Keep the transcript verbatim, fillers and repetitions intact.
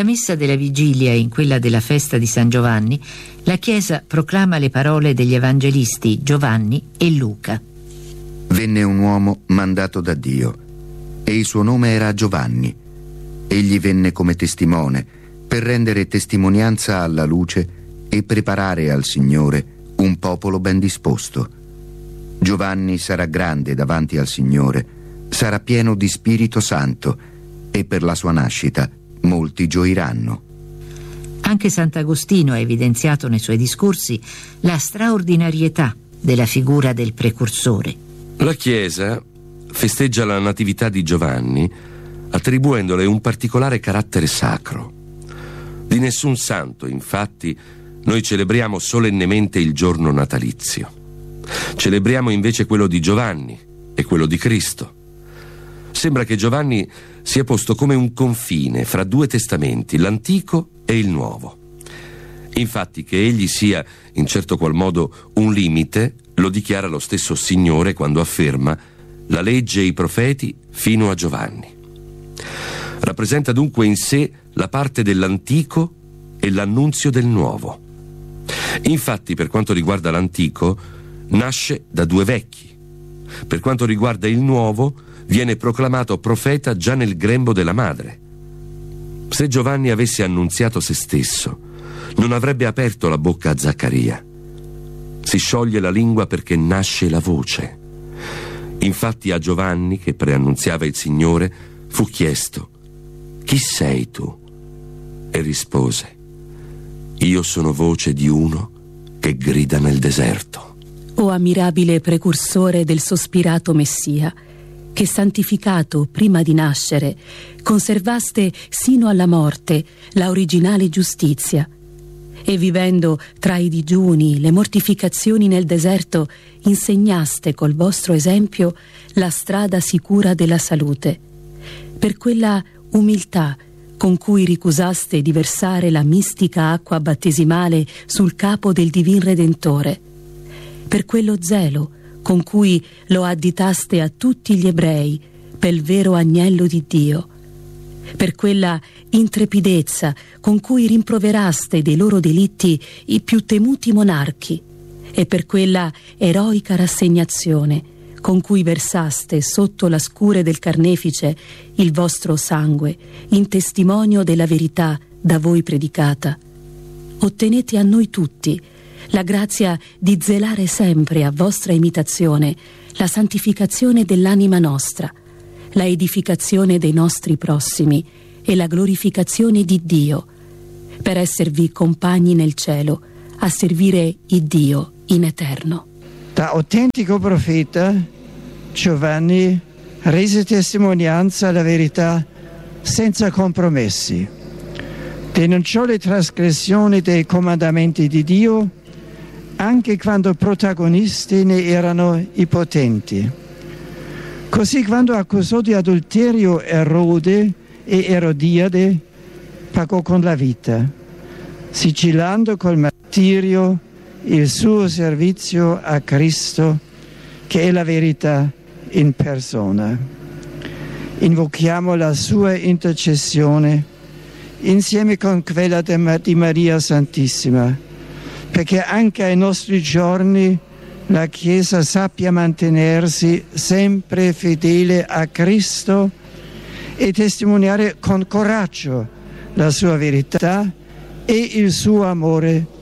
Nella messa della vigilia e in quella della festa di San Giovanni, la Chiesa proclama le parole degli evangelisti Giovanni e Luca. Venne un uomo mandato da Dio, e il suo nome era Giovanni. Egli venne come testimone per rendere testimonianza alla luce e preparare al Signore un popolo ben disposto. Giovanni sarà grande davanti al Signore, sarà pieno di Spirito Santo, e per la sua nascita molti gioiranno. Anche Sant'Agostino ha evidenziato nei suoi discorsi la straordinarietà della figura del precursore. La Chiesa festeggia la natività di Giovanni attribuendole un particolare carattere sacro. Di nessun santo, infatti, noi celebriamo solennemente il giorno natalizio. Celebriamo invece quello di Giovanni e quello di Cristo. Sembra che Giovanni sia posto come un confine fra due testamenti, l'Antico e il Nuovo. Infatti, che egli sia in certo qual modo un limite lo dichiara lo stesso Signore quando afferma: la legge e i profeti fino a Giovanni. Rappresenta dunque in sé la parte dell'Antico e l'annunzio del Nuovo. Infatti, per quanto riguarda l'Antico, nasce da due vecchi. Per quanto riguarda il Nuovo, viene proclamato profeta già nel grembo della madre. Se Giovanni avesse annunziato se stesso, non avrebbe aperto la bocca a Zaccaria. Si scioglie la lingua perché nasce la voce. Infatti a Giovanni, che preannunziava il Signore, fu chiesto: chi sei tu? E rispose: io sono voce di uno che grida nel deserto. O ammirabile precursore del sospirato Messia, che santificato prima di nascere, conservaste sino alla morte la originale giustizia, e vivendo tra i digiuni, le mortificazioni nel deserto, insegnaste col vostro esempio la strada sicura della salute. Per quella umiltà con cui ricusaste di versare la mistica acqua battesimale sul capo del Divin Redentore, per quello zelo con cui lo additaste a tutti gli ebrei pel vero agnello di Dio, per quella intrepidezza con cui rimproveraste dei loro delitti i più temuti monarchi, e per quella eroica rassegnazione con cui versaste sotto la scure del carnefice il vostro sangue in testimonio della verità da voi predicata. Ottenete a noi tutti la grazia di zelare sempre a vostra imitazione la santificazione dell'anima nostra, la edificazione dei nostri prossimi e la glorificazione di Dio, per esservi compagni nel cielo, a servire il Dio in eterno. Da autentico profeta, Giovanni rese testimonianza alla verità senza compromessi, denunciò le trasgressioni dei comandamenti di Dio anche quando protagonisti ne erano i potenti. Così, quando accusò di adulterio Erode e Erodiade, pagò con la vita, sigillando col martirio il suo servizio a Cristo, che è la verità in persona. Invochiamo la sua intercessione insieme con quella di Maria Santissima, perché anche ai nostri giorni la Chiesa sappia mantenersi sempre fedele a Cristo e testimoniare con coraggio la sua verità e il suo amore